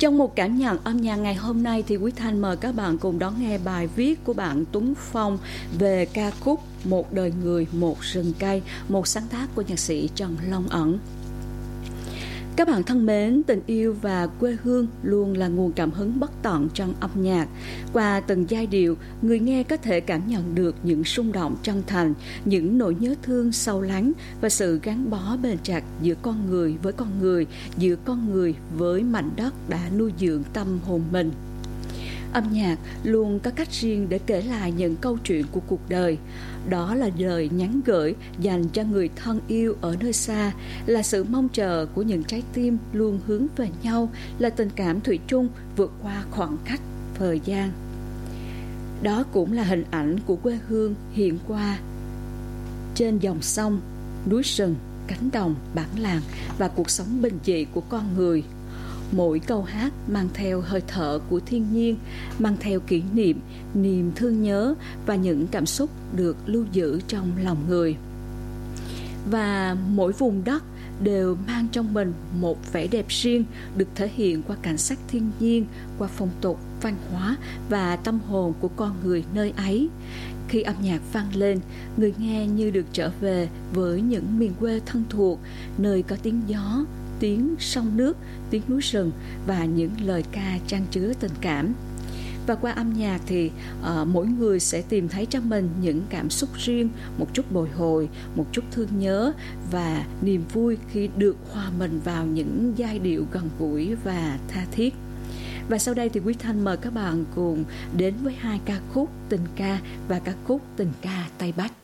Trong một cảm nhận âm nhạc ngày hôm nay thì Quý Thanh mời các bạn cùng đón nghe bài viết của bạn Tuấn Phong về ca khúc Một đời người, một rừng cây, một sáng tác của nhạc sĩ Trần Long Ẩn. Các bạn thân mến, tình yêu và quê hương luôn là nguồn cảm hứng bất tận trong âm nhạc. Qua từng giai điệu, người nghe có thể cảm nhận được những xung động chân thành, những nỗi nhớ thương sâu lắng và sự gắn bó bền chặt giữa con người với con người, giữa con người với mảnh đất đã nuôi dưỡng tâm hồn mình. Âm nhạc luôn có cách riêng để kể lại những câu chuyện của cuộc đời. Đó là lời nhắn gửi dành cho người thân yêu ở nơi xa, là sự mong chờ của những trái tim luôn hướng về nhau, là tình cảm thủy chung vượt qua khoảng cách thời gian. Đó cũng là hình ảnh của quê hương hiện qua trên dòng sông, núi rừng, cánh đồng, bản làng và cuộc sống bình dị của con người. Mỗi câu hát mang theo hơi thở của thiên nhiên, mang theo kỷ niệm, niềm thương nhớ và những cảm xúc được lưu giữ trong lòng người. Và mỗi vùng đất đều mang trong mình một vẻ đẹp riêng, được thể hiện qua cảnh sắc thiên nhiên, qua phong tục, văn hóa và tâm hồn của con người nơi ấy. Khi âm nhạc vang lên, người nghe như được trở về với những miền quê thân thuộc, nơi có tiếng gió, tiếng sông nước, tiếng núi rừng và những lời ca chan chứa tình cảm. Và qua âm nhạc thì mỗi người sẽ tìm thấy trong mình những cảm xúc riêng, một chút bồi hồi, một chút thương nhớ và niềm vui khi được hòa mình vào những giai điệu gần gũi và tha thiết. Và sau đây thì Quý Thanh mời các bạn cùng đến với hai ca khúc tình ca và ca khúc tình ca Tây Bắc.